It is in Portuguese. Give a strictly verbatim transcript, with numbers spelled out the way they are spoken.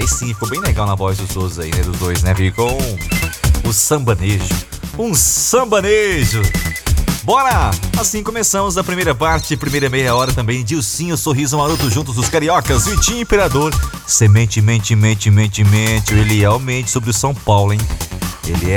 Aí sim, ficou bem legal na voz dos dois aí, né? Dos dois, né? Ficou um, um sambanejo. Um sambanejo. Bora! Assim começamos a primeira parte, primeira meia hora também. Dilcinho, Sorriso Maroto, juntos os cariocas. Vitinho Imperador. Semente, mente, mente, mente, mente. O Eliel mente sobre o São Paulo, hein? Ele é